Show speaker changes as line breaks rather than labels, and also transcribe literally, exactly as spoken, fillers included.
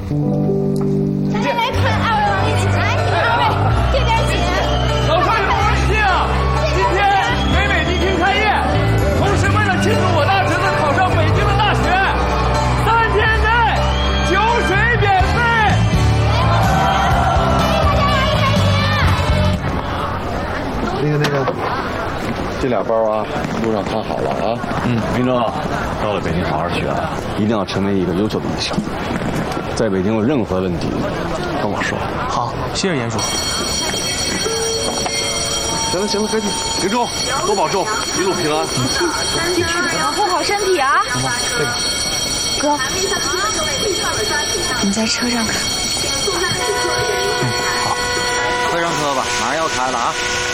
咱先来看二位往里请，来，你们二位这边请。
早上有荣幸啊！今天北美迪厅开业，同时为了庆祝我大侄子考上北京的大学，三天内酒水免费。
那个那个，这俩包啊，路上看好了啊。
嗯，明哲，到了北京好好学啊，一定要成为一个优秀的医生。在北京有任何问题，跟我说。
好，谢谢严叔。
行了行了，赶紧，明忠，多保重，一路平安。
保护好身体啊！哥，你在车上看。
嗯，好，快上车吧，马上要开了啊。